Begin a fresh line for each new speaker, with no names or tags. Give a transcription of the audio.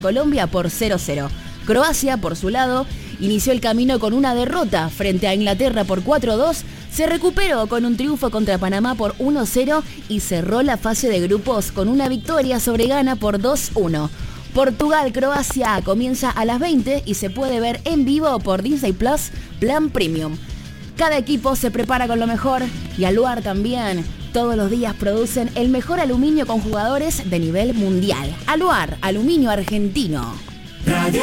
Colombia por 0-0. Croacia, por su lado, inició el camino con una derrota frente a Inglaterra por 4-2, se recuperó con un triunfo contra Panamá por 1-0 y cerró la fase de grupos con una victoria sobre Ghana por 2-1. Portugal-Croacia comienza a las 20 y se puede ver en vivo por Disney Plus, Plan Premium. Cada equipo se prepara con lo mejor y Aluar también. Todos los días producen el mejor aluminio con jugadores de nivel mundial. Aluar, aluminio argentino.